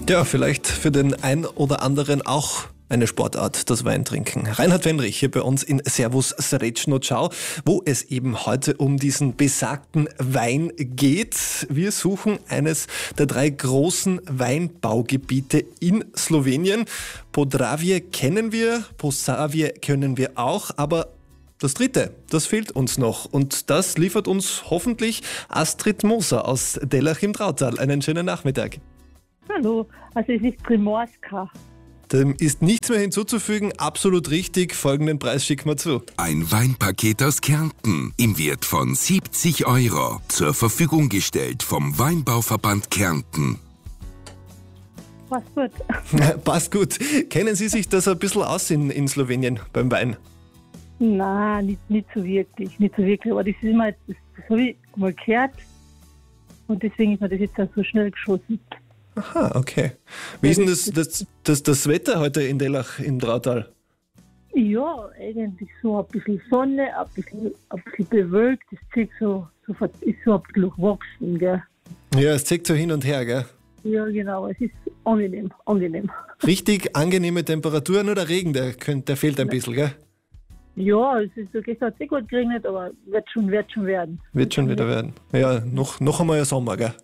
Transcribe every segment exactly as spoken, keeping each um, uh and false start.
Ja, vielleicht für den ein oder anderen auch eine Sportart, das Weintrinken. Reinhard Fenrich hier bei uns in Servus Srečno Ciao, wo es eben heute um diesen besagten Wein geht. Wir suchen eines der drei großen Weinbaugebiete in Slowenien. Podravje kennen wir, Posavje kennen wir auch, aber das dritte, das fehlt uns noch. Und das liefert uns hoffentlich Astrid Moser aus Dellach im Trautal. Einen schönen Nachmittag. Hallo, also es ist Primorska. Dem ist nichts mehr hinzuzufügen, absolut richtig. Folgenden Preis schicken wir zu. Ein Weinpaket aus Kärnten im Wert von siebzig Euro. Zur Verfügung gestellt vom Weinbauverband Kärnten. Passt gut. Passt gut. Kennen Sie sich das ein bisschen aus in, in Slowenien beim Wein? Nein, nicht, nicht so wirklich, nicht so wirklich. Aber das ist immer, das, das habe ich mal gehört und deswegen ist mir das jetzt auch so schnell geschossen. Aha, okay. Wie ist denn das, das, das, das Wetter heute in Dellach im Trautal? Ja, eigentlich so ein bisschen Sonne, ein bisschen, ein bisschen bewölkt. Das zieht so, so, ist so ein bisschen durchwachsen, gell? Ja, es zieht so hin und her, gell? Ja, genau, es ist angenehm, angenehm. Richtig angenehme Temperaturen, nur der Regen, der, könnt, der fehlt ein bisschen, gell? Ja, es ist so gestern hat es eh gut geregnet, aber wird schon, wird schon werden. Wird schon wieder werden. Ja, noch, noch einmal ein Sommer, gell?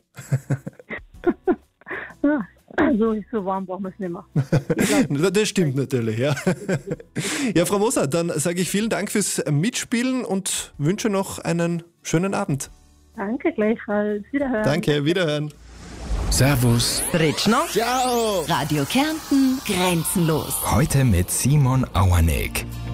Ja, so, so warm brauchen wir es nicht mehr. Glaub, das stimmt natürlich, ja. Ja, Frau Moser, dann sage ich vielen Dank fürs Mitspielen und wünsche noch einen schönen Abend. Danke, gleichfalls. Wiederhören. Danke, wiederhören. Servus. Srečno. Ciao. Radio Kärnten, grenzenlos. Heute mit Simon Auerneck.